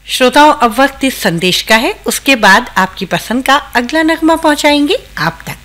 श्रोताओं, अब वक्त इस संदेश का है, उसके बाद आपकी पसंद का अगला नगमा पहुंचाएंगे आप तक।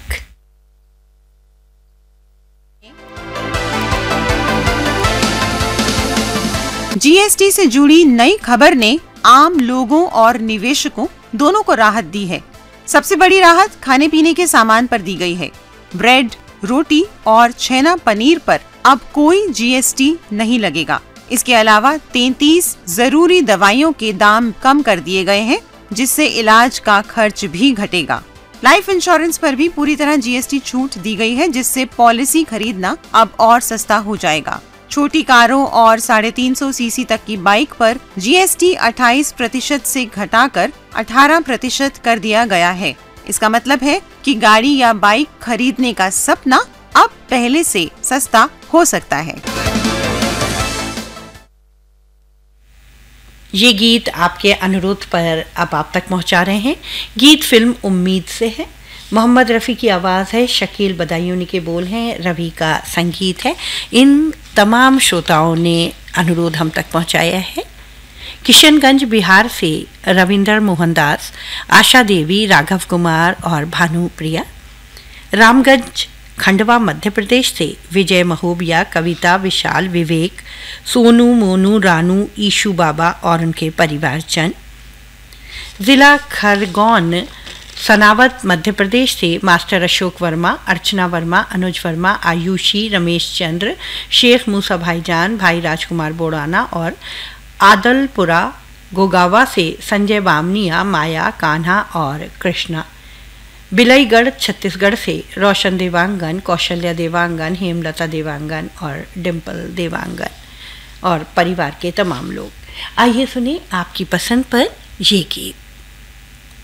जीएसटी से जुड़ी नई खबर ने आम लोगों और निवेशकों दोनों को राहत दी है। सबसे बड़ी राहत खाने पीने के सामान पर दी गई है। ब्रेड, रोटी और छेना पनीर पर अब कोई जीएसटी नहीं लगेगा। इसके अलावा 33 जरूरी दवाइयों के दाम कम कर दिए गए हैं, जिससे इलाज का खर्च भी घटेगा। लाइफ इंश्योरेंस पर भी पूरी तरह जीएसटी छूट दी गई है, जिससे पॉलिसी खरीदना अब और सस्ता हो जाएगा। छोटी कारों और 350 सीसी तक की बाइक पर जीएसटी 28% से घटाकर 18% कर दिया गया है। इसका मतलब है कि गाड़ी या बाइक खरीदने का सपना अब पहले से सस्ता हो सकता है। ये गीत आपके अनुरोध पर अब आप तक पहुंचा रहे हैं। गीत फिल्म उम्मीद से है। मोहम्मद रफ़ी की आवाज़ है, शकील बदायूनी के बोल हैं, रवि का संगीत है। इन तमाम श्रोताओं ने अनुरोध हम तक पहुंचाया है। किशनगंज बिहार से रविंदर मोहनदास, आशा देवी, राघव कुमार और भानु प्रिया। रामगंज खंडवा मध्य प्रदेश से विजय महोबिया, कविता, विशाल, विवेक, सोनू, मोनू, रानू, ईशू बाबा और उनके परिवारजन। जिला खरगोन सनावत मध्य प्रदेश से मास्टर अशोक वर्मा, अर्चना वर्मा, अनुज वर्मा, आयुषी, रमेश चंद्र, शेख मूसा भाईजान, भाई राजकुमार बोड़ाना और आदलपुरा गोगावा से संजय बामनिया, माया, कान्हा और कृष्णा। बिलईगढ़ छत्तीसगढ़ से रोशन देवांगन, कौशल्या देवांगन, हेमलता देवांगन और डिम्पल देवांगन और परिवार के तमाम लोग। आइए सुने आपकी पसंद पर ये गीत।